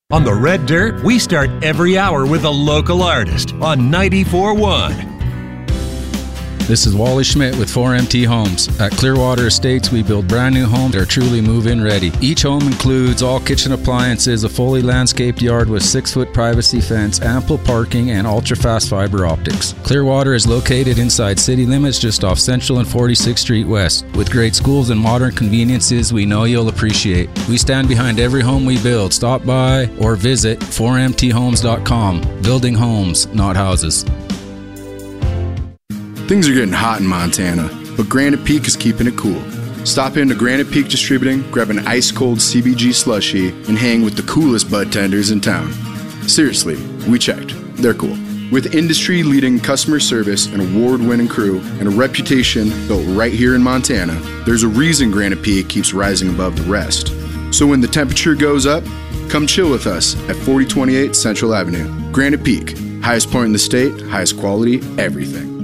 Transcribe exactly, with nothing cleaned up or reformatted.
On the Red Dirt, we start every hour with a local artist on ninety-four point one. This is Wally Schmidt with four M T Homes. At Clearwater Estates, we build brand new homes that are truly move-in ready. Each home includes all kitchen appliances, a fully landscaped yard with six-foot privacy fence, ample parking, and ultra-fast fiber optics. Clearwater is located inside city limits just off Central and forty-sixth Street West. With great schools and modern conveniences we know you'll appreciate. We stand behind every home we build. Stop by or visit four m t homes dot com. Building homes, not houses. Things are getting hot in Montana, but Granite Peak is keeping it cool. Stop into Granite Peak Distributing, grab an ice-cold C B G slushie, and hang with the coolest bud tenders in town. Seriously, we checked. They're cool. With industry-leading customer service, an award-winning crew, and a reputation built right here in Montana, there's a reason Granite Peak keeps rising above the rest. So when the temperature goes up, come chill with us at forty twenty-eight Central Avenue. Granite Peak, highest point in the state, highest quality, everything.